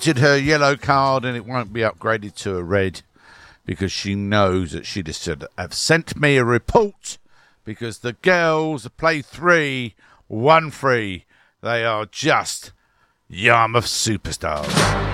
accepted her yellow card and it won't be upgraded to a red because she knows that she just should have sent me a report because the girls play 3-1-3. They are just Yarmouth superstars.